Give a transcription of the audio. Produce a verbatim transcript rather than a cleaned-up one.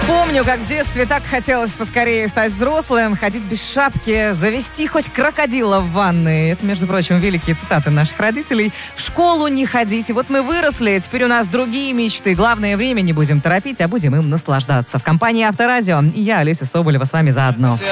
Помню, как в детстве так хотелось поскорее стать взрослым, ходить без шапки, завести хоть крокодила в ванной. Это, между прочим, великие цитаты наших родителей. В школу не ходить. И вот мы выросли, теперь у нас другие мечты. Главное, время не будем торопить, а будем им наслаждаться. В компании Авторадио и я, Олеся Соболева, с вами заодно.